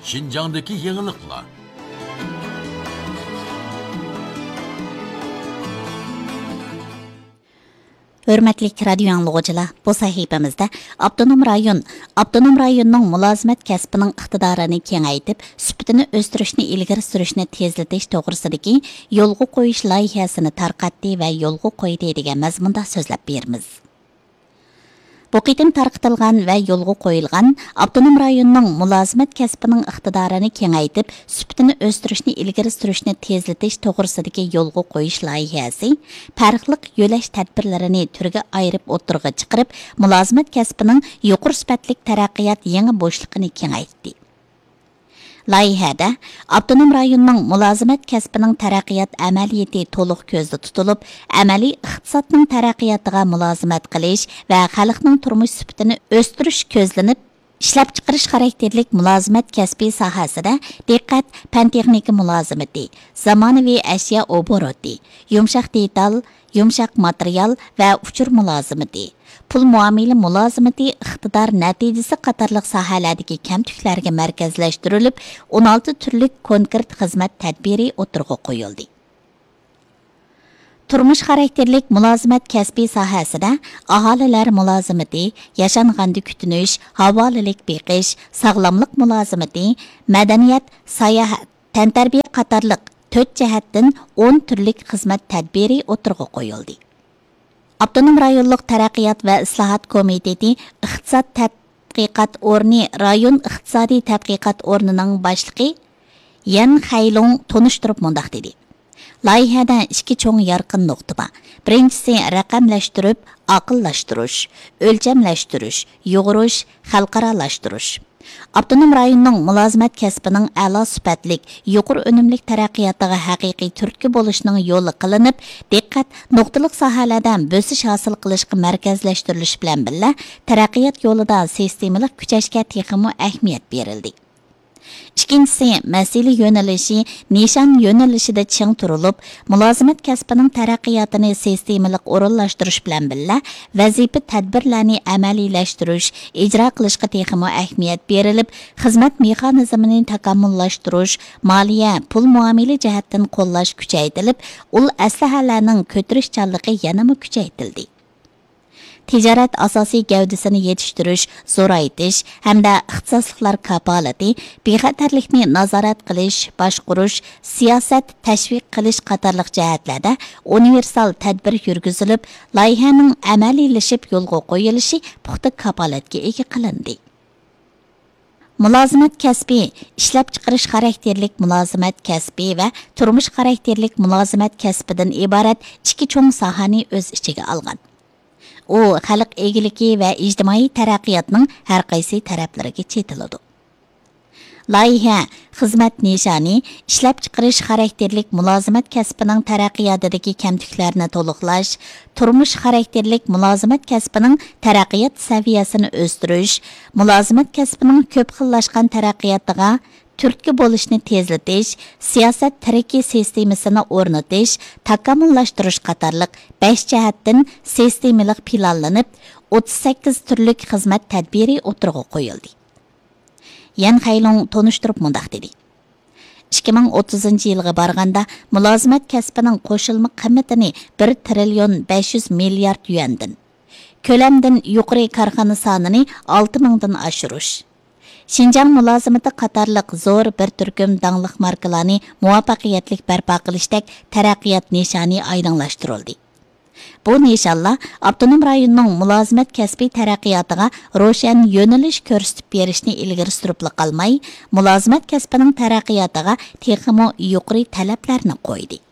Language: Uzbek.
Şinjan'daki yeniliklar. Hörmətli radio anlıqçılar, bu sahifəmizdə Abdunum rayonunun mülazimat kəsbinin iqtidarını kengaytib, sübtini östürüşni ilgiri sürüşni tezletiş toğrısıdaki yolğu qoyuş layihəsini tarqatdı və yolğu qoydu degan mazmunda sözləb berimiz. Bu qitim tarqıtılgan və yolğu qoyulgan Abdunum rayonunun mülazimat kəsbinin iqtidarını kengaytib, sübtini östürüşni ilgiri sürüşni tezletiş toğrısıdaki yolğu qoyuş layihəsi farqlıq yo'lash tədbirlərini türgə ayırıb o'tirg'a chiqarib, mülazimat kəsbinin yuqur sübətlik taraqqiyot yangi bo'shliqini kengaytdi. Layihədə Abdunum rayonunun mülazimat kəsbinin taraqqiyot əməliyyəti to'liq ko'zda tutilib, əməli iqtisodning taraqqiyotiga mülazimat qilish və xalqning turmush sifatini o'stirish ko'zlanib, ishlab chiqarish xarakterlik mülazimat kasbi sohasida diqqat fan texnika mulozimati, zamonaviy ashyo oboroti, yumshoq detal, yumshoq material va uchur mulozimati, pul muomala mulozimati iqtidor natijasi qatorliq sohalardagi kamtuklarga markazlashtirilib, 16 turlik konkret xizmat tadbiri o'tirg'a qo'yildi. Turmush xarakterlik mulozimat kasbiy sohasida aholilar mulozimati, yashanğanda kutinish, havolilik beqish, sog'lomlik mulozimati, madaniyat, sayohat, tantarbiya qatorliq 4 jihatdan 10 turlik xizmat tadbiri o'tirg'a qo'yildi. Abdunum rayonluq taraqqiyot va islohot komiteti iqtisod tadqiqot o'rni rayon iqtisodiy tadqiqot o'rnining boshlig'i Yan Xaylong tunishtirib mundaq dedi. Layihada ikki cho'ng yarqin nuqta bor. Birinchisi raqamlashtirib, aqllashtirish, o'lchamlashtirish, yo'g'irish, xalqaralashtirish. Abdunum rayonunun mülazimat kəsbinin a'lo sifatlik, yuqur önümlik taraqqiyotiga haqiqiy turtki bo'lishning yo'li qilinib, diqqat nuqtaliq sohalardan bo'sish hosil qilishga markazlashtirilish bilan birga taraqqiyot yo'lida sistemalik kuchashga texmo ahamiyat berildi. İkincisi, məsələ yönəlişi, nişan yönəlişində çiң turulub, mülazimat kəsbinin taraqqiyotini sistemalik o'rinlashtirish bilan birga vazifa tadbirlarni amaliylashtirish, ijro qilishga texmo ahamiyat berilib, xizmat mexanizmini takomillashtirish, moliya, pul muomala jihatdan qo'llash kuchaytirilib, ul aslahalarning ko'tirishchanligi yanada kuchaytirildi. Ticaret asosiy gavdasini yetiştirish, zo'raytish hamda ixtisosliklar kapolati, bexatarlikni nazorat qilish, boshqarish, siyosat tashviq qilish qatorliq jihatlarda universal tadbir yurgizilib, loyihaning amaliylashib yo'lga qo'yilishi puxta kapolatga ega qilindi. Mülazimat kasbi, ishlab chiqarish xarakterlik mülazimat kasbi va turmush xarakterlik mülazimat kasbidan iborat ikki cho'ng sohani o'z ichiga olgan. U xalq egiligi va ijtimoiy taraqqiyotning har qaysi taraflariga chetiladi. Loyiha xizmat nishoni ishlab chiqarish xarakterlik mulozimat kasbining taraqqiyotidagi kamtuklarni to'liqlash, turmush xarakterlik mulozimat kasbining taraqqiyot saviyasini o'stirish, mulozimat kasbining ko'p xillashgan taraqqiyotiga turtki bo'lishni tezlatish, siyosat taraqqiy sistemasini o'rnatish, takomillashtirish qatorliq 5 jihatdan sistemalik planlanib, 38 turlik xizmat tadbiri o'tirg'a qo'yildi. Yan Xaylong tunishtirib mundaq dedi. 2030 yilga barganda mulozimat kasbining qo'shilma qiymatini 1 trillion 500 milliard yuandan, ko'lamdan yuqori korxona sonini 6000 dan oshirish, Şinjan mulozimati qatorliq zo'r bir turkum dangliq markalarni muvaffaqiyatli barpo qilishdak taraqqiyot nishoni oydinlashtirildi. Bu nishonlar Abdunum rayonining mulozimat kasbiy taraqqiyotiga ro'shan yo'nalish ko'rsatib berishni ilgari surib qolmay, mulozimat kasbining taraqqiyotiga texmo yuqori talablarni qo'ydi.